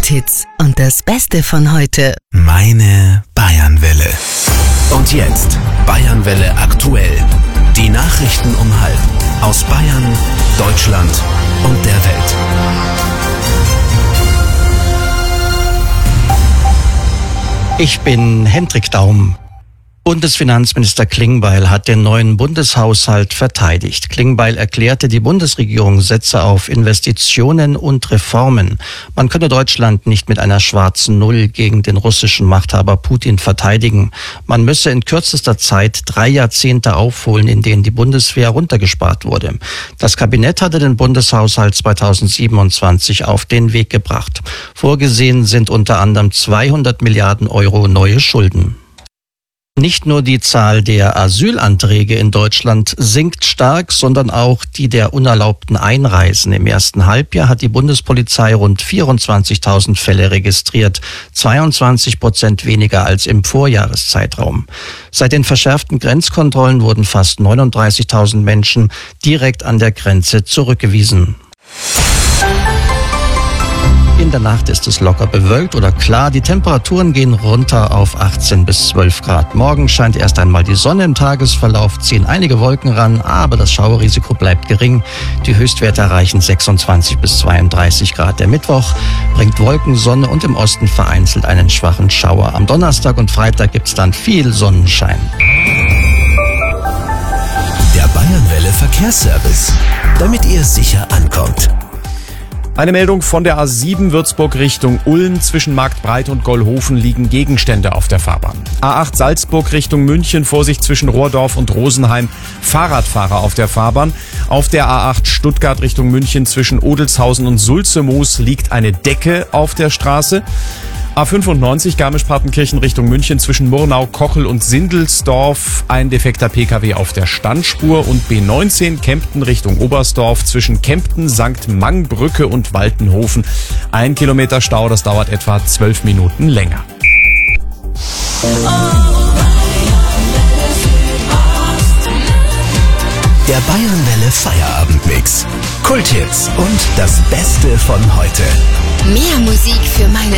Kulthits und das Beste von heute. Meine Bayernwelle. Und jetzt Bayernwelle aktuell. Die Nachrichten um halb. Aus Bayern, Deutschland und der Welt. Ich bin Hendrik Daum. Bundesfinanzminister Klingbeil hat den neuen Bundeshaushalt verteidigt. Klingbeil erklärte, die Bundesregierung setze auf Investitionen und Reformen. Man könne Deutschland nicht mit einer schwarzen Null gegen den russischen Machthaber Putin verteidigen. Man müsse in kürzester Zeit 3 Jahrzehnte aufholen, in denen die Bundeswehr runtergespart wurde. Das Kabinett hatte den Bundeshaushalt 2027 auf den Weg gebracht. Vorgesehen sind unter anderem 200 Milliarden Euro neue Schulden. Nicht nur die Zahl der Asylanträge in Deutschland sinkt stark, sondern auch die der unerlaubten Einreisen. Im ersten Halbjahr hat die Bundespolizei rund 24.000 Fälle registriert, 22% weniger als im Vorjahreszeitraum. Seit den verschärften Grenzkontrollen wurden fast 39.000 Menschen direkt an der Grenze zurückgewiesen. In der Nacht ist es locker bewölkt oder klar. Die Temperaturen gehen runter auf 18 bis 12 Grad. Morgen scheint erst einmal die Sonne im Tagesverlauf, ziehen einige Wolken ran, aber das Schauerrisiko bleibt gering. Die Höchstwerte erreichen 26 bis 32 Grad. Der Mittwoch bringt Wolken, Sonne und im Osten vereinzelt einen schwachen Schauer. Am Donnerstag und Freitag gibt's dann viel Sonnenschein. Der Bayernwelle Verkehrsservice, damit ihr sicher ankommt. Eine Meldung von der A7 Würzburg Richtung Ulm. Zwischen Marktbreit und Gollhofen liegen Gegenstände auf der Fahrbahn. A8 Salzburg Richtung München, Vorsicht zwischen Rohrdorf und Rosenheim. Fahrradfahrer auf der Fahrbahn. Auf der A8 Stuttgart Richtung München zwischen Odelshausen und Sulzemoos liegt eine Decke auf der Straße. A95 Garmisch-Partenkirchen Richtung München zwischen Murnau, Kochel und Sindelsdorf ein defekter Pkw auf der Standspur und B19 Kempten Richtung Oberstdorf zwischen Kempten, St. Mangbrücke und Waltenhofen 1 Kilometer Stau, das dauert etwa 12 Minuten länger. Der Bayernwelle Feierabendmix. Kulthits und das Beste von heute. Mehr Musik für meine